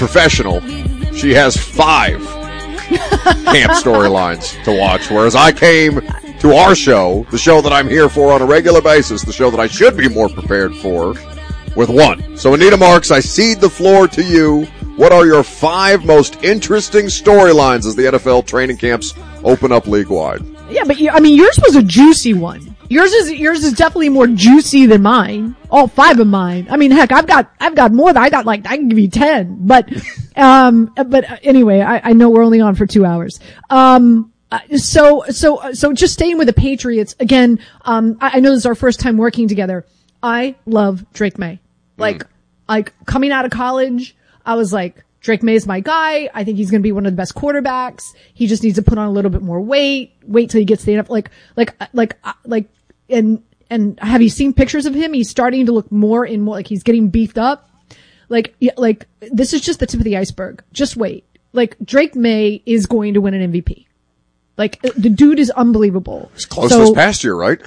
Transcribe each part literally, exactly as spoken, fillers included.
professional, she has five camp storylines to watch, whereas I came to our show, the show that I'm here for on a regular basis, the show that I should be more prepared for, with one. So, Anita Marks, I cede the floor to you. What are your five most interesting storylines as the N F L training camps open up league-wide? Yeah, but, I mean, yours was a juicy one. Yours is yours is definitely more juicy than mine. All five of mine. I mean, heck, I've got I've got more than I got. Like I can give you ten. But um, but anyway, I, I know we're only on for two hours. Um, so so so just staying with the Patriots again. Um, I, I know this is our first time working together. I love Drake May. Like mm. like coming out of college, I was like, Drake May is my guy. I think he's going to be one of the best quarterbacks. He just needs to put on a little bit more weight. Wait till he gets to the N F L. Like like like like. And, and have you seen pictures of him? He's starting to look more and more like he's getting beefed up. Like, like, this is just the tip of the iceberg. Just wait. Like, Drake May is going to win an M V P. Like, the dude is unbelievable. It's close so, this past year, right?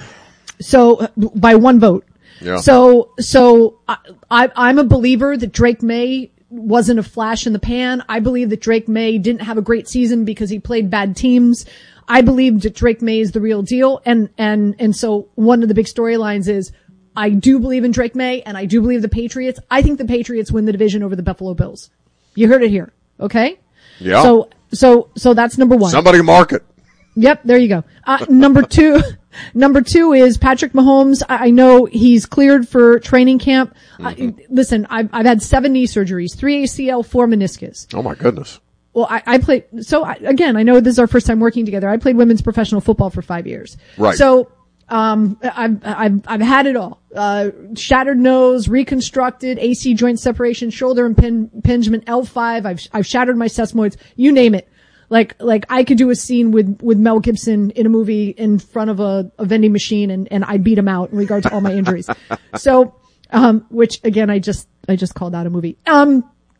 So, by one vote. Yeah. So, so, I, I, I'm a believer that Drake May wasn't a flash in the pan. I believe that Drake May didn't have a great season because he played bad teams. I believe that Drake May is the real deal. And, and, and so one of the big storylines is I do believe in Drake May and I do believe the Patriots. I think the Patriots win the division over the Buffalo Bills. You heard it here. Okay. Yeah. So, so, so that's number one. Somebody mark it. Yep. There you go. Uh, number two, number two is Patrick Mahomes. I, I know he's cleared for training camp. Mm-hmm. Uh, listen, I've, I've had seven knee surgeries, three A C L, four meniscus. Oh my goodness. Well, I, I played, so I, again, I know this is our first time working together. I played women's professional football for five years. Right. So, um, I've, I've, I've had it all. Uh, shattered nose, reconstructed, A C joint separation, shoulder impingement, L five. I've, I've shattered my sesamoids. You name it. Like, like I could do a scene with, with Mel Gibson in a movie in front of a, a vending machine and, and I beat him out in regard to all my injuries. So, um, which again, I just, I just called out a movie. Um,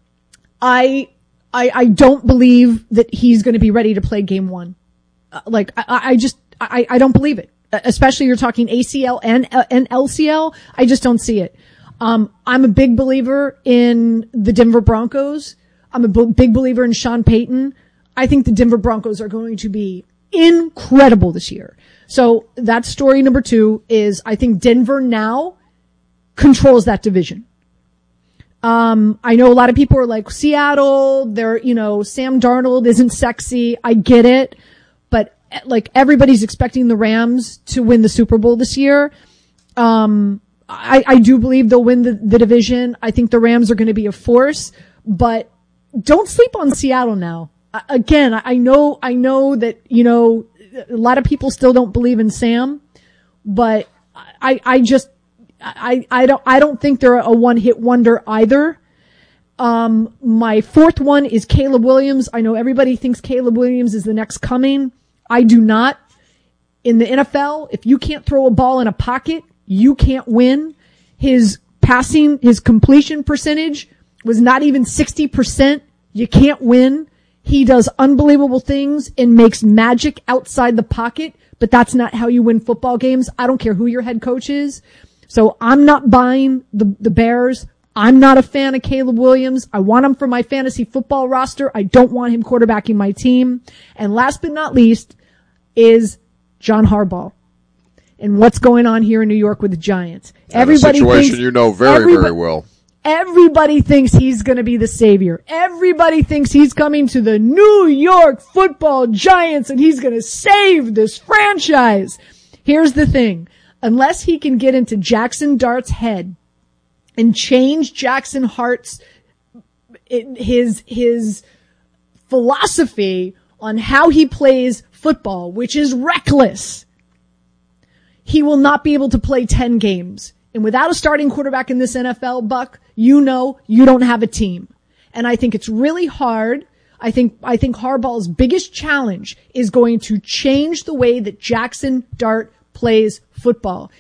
I, I, I don't believe that he's going to be ready to play game one. Uh, like, I, I just, I, I don't believe it. Especially you're talking A C L and, uh, and L C L. I just don't see it. Um, I'm a big believer in the Denver Broncos. I'm a b- big believer in Sean Payton. I think the Denver Broncos are going to be incredible this year. So that's story number two is I think Denver now controls that division. Um, I know a lot of people are like, Seattle, they're, you know, Sam Darnold isn't sexy. I get it. But like everybody's expecting the Rams to win the Super Bowl this year. Um, I, I do believe they'll win the, the division. I think the Rams are going to be a force, but don't sleep on Seattle now. I, again, I, I know, I know that, you know, a lot of people still don't believe in Sam, but I, I just, I, I don't, I don't think they're a one-hit wonder either. Um, my fourth one is Caleb Williams. I know everybody thinks Caleb Williams is the next coming. I do not. In the N F L, if you can't throw a ball in a pocket, you can't win. His passing, his completion percentage was not even sixty percent. You can't win. He does unbelievable things and makes magic outside the pocket, but that's not how you win football games. I don't care who your head coach is. So I'm not buying the, the Bears. I'm not a fan of Caleb Williams. I want him for my fantasy football roster. I don't want him quarterbacking my team. And last but not least is John Harbaugh and what's going on here in New York with the Giants. And everybody a situation thinks, you know very, very well. Everybody thinks he's going to be the savior. Everybody thinks he's coming to the New York Football Giants and he's going to save this franchise. Here's the thing. Unless he can get into Jackson Dart's head and change Jackson Hart's, his, his philosophy on how he plays football, which is reckless, he will not be able to play ten games. And without a starting quarterback in this N F L, Buck, you know you don't have a team. And I think it's really hard. I think, I think Harbaugh's biggest challenge is going to change the way that Jackson Dart plays football.